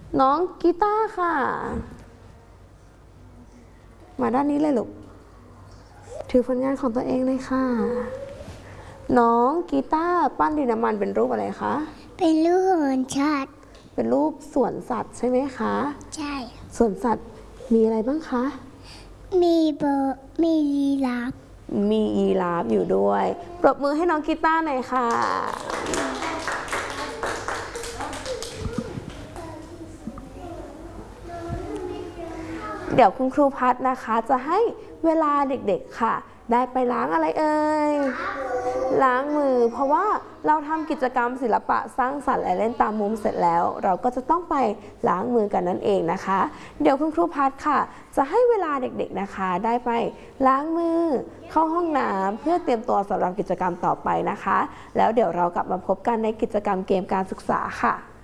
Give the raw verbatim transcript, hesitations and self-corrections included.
น้องกีตาร์ค่ะมาด้านนี้เลยลูกถือผลงานของตัวเองเลยค่ะน้องกีตาร์ปั้นดินน้ำมันเป็นรูปอะไรคะเป็นรูปเหมือนชาติเป็นรูปสวนสัตว์ใช่ไหมคะใช่สวนสัตว์มีอะไรบ้างคะมีเบอร์มียีราฟมียีราฟอยู่ด้วยปรบมือให้น้องกีตาร์หน่อยค่ะเดี๋ยวคุณครูพัฒนะคะจะให้เวลาเด็กๆค่ะได้ไปล้างอะไรเอ่ยล้างมือเพราะว่าเราทำกิจกรรมศิลปะสร้างสรรค์และเล่นตามมุมเสร็จแล้วเราก็จะต้องไปล้างมือกันนั่นเองนะคะเดี๋ยวคุณครูพัฒค่ะจะให้เวลาเด็กๆนะคะได้ไปล้างมือเข้าห้องน้ำเพื่อเตรียมตัวสำหรับกิจกรรมต่อไปนะคะแล้วเดี๋ยวเรากลับมาพบกันในกิจกรรมเกมการศึกษาค่ะ